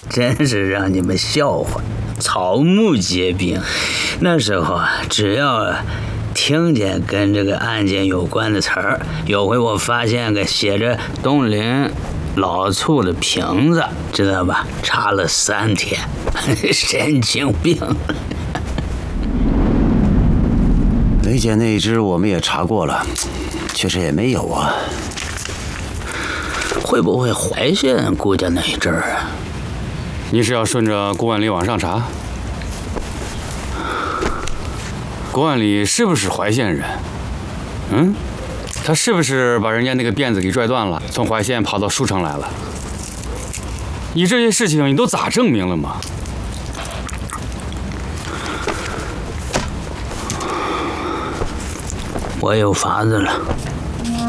真是让你们笑话。草木皆兵，那时候啊，只要听见跟这个案件有关的词儿，有回我发现个写着东林老醋的瓶子，知道吧？查了3天，神经病。 雷姐那一只我们也查过了，确实也没有啊。 会不会怀县顾家那一阵儿啊？ 你是要顺着郭万里往上查？郭万里是不是怀县人？他是不是把人家那个辫子给拽断了，从怀县跑到舒城来了？你这些事情你都咋证明了吗？ 我有法子了。